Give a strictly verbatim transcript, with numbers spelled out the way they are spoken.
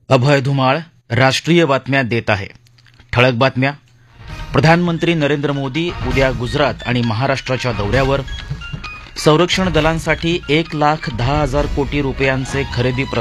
अभय धुमाळ राष्ट्रीय बातम्या देत आहे. ठळक बातम्या. प्रधानमंत्री नरेंद्र मोदी उद्या गुजरात आणि महाराष्ट्राच्या दौऱ्यावर. संरक्षण दलांसाठी एक लाख दहा हजार कोटी रुपयांचे खरेदी